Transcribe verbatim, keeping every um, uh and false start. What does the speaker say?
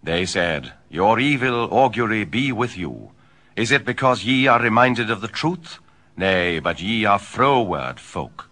They said, Your evil augury be with you. Is it because ye are reminded of the truth? Nay, but ye are froward folk.